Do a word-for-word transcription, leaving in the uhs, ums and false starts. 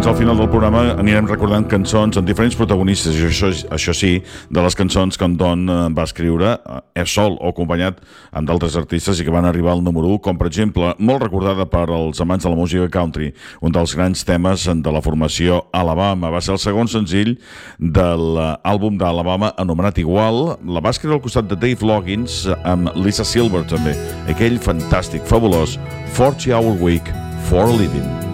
al final del programa anirem recordant cançons amb diferents protagonistes, i això, això sí, de les cançons que en Don va escriure, és sol o acompanyat amb d'altres artistes i que van arribar al número u, com per exemple, molt recordada per als amants de la música country, un dels grans temes de la formació Alabama. Va ser el segon senzill de l'àlbum d'Alabama anomenat igual. La va escriure al costat de Dave Loggins amb Lisa Silver també, aquell fantàstic, fabulós forty hour week for a living.